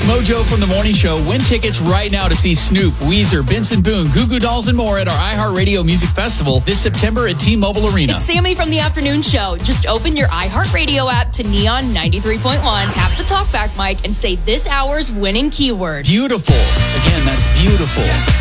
Mojo from The Morning Show. Win tickets right now to see Snoop, Weezer, Benson Boone, Goo Goo Dolls, and more at our iHeartRadio Music Festival this September at T-Mobile Arena. It's Sammy from The Afternoon Show. Just open your iHeartRadio app to Neon 93.1, tap the talkback mic, and say this hour's winning keyword. Beautiful. Again, that's beautiful. Yes.